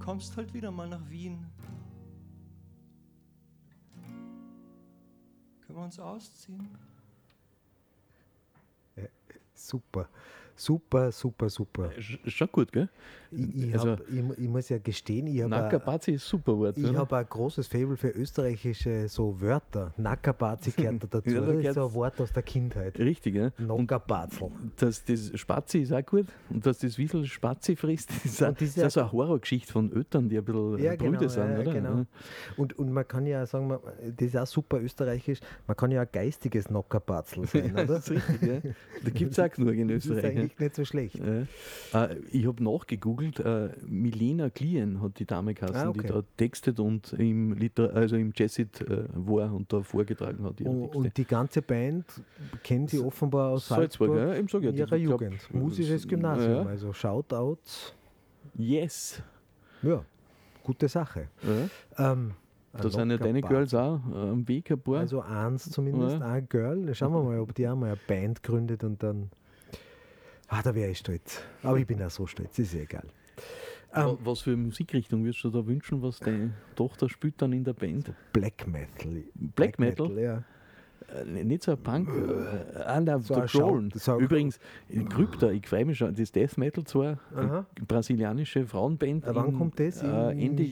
kommst halt wieder mal nach Wien. Können wir uns ausziehen? Super. Super, super, super. Schon gut, gell? Ich muss ja gestehen, Nackerbazi ist super Wort. Ich habe ein großes Faible für österreichische so Wörter. Nackerbazi gehört da dazu. Ja, das ist so ein Wort aus der Kindheit. Richtig, ja. Nackerbazel. Das Spazi ist auch gut. Und dass das Wiesel Spazi frisst, ist auch so eine Horrorgeschichte von Eltern, die ein bisschen Brüder sind, oder? Genau. Und man kann ja sagen, das ist auch super österreichisch, man kann ja ein geistiges Nackerbazel sein, oder? Das ist richtig, ja. Da gibt es auch genug in Österreich. Das ist eigentlich nicht so schlecht. Ja. Ich habe nachgegoogelt, Milena Klien hat die Dame geheißen, die da textet und im Jazzit war und da vorgetragen hat. Und die ganze Band kennt sie offenbar aus Salzburg ja, im ihrer Jugend. Musisches Gymnasium, also Shoutouts. Yes. Ja, gute Sache. Ja. Da sind ja deine Girls auch am Weg ein paar. Also eins zumindest, ein Girl. Schauen wir mal, ob die auch mal eine Band gründet und dann... da wäre ich stolz. Aber ich bin auch so stolz, ist ja egal. Was für Musikrichtung würdest du da wünschen, was deine Tochter spielt dann in der Band? Black Metal. Black Metal? Ja. Nicht so ein Punk, so ein Grollen. Übrigens, Krypta, ich freue mich schon, das Death Metal zwar, brasilianische Frauenband. Wann kommt das? Ende